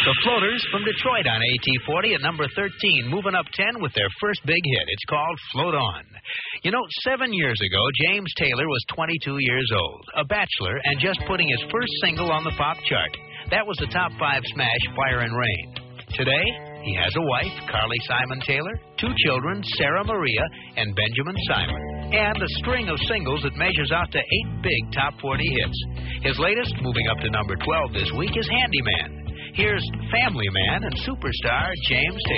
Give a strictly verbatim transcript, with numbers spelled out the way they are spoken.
The Floaters from Detroit on A T forty at number thirteen, moving up ten with their first big hit. It's called Float On. You know, seven years ago, James Taylor was twenty-two years old, a bachelor, and just putting his first single on the pop chart. That was the top five smash, Fire and Rain. Today, he has a wife, Carly Simon Taylor, two children, Sarah Maria and Benjamin Simon, and a string of singles that measures out to eight big top forty hits. His latest, moving up to number twelve this week, is Handyman. Here's Family Man and superstar James Taylor.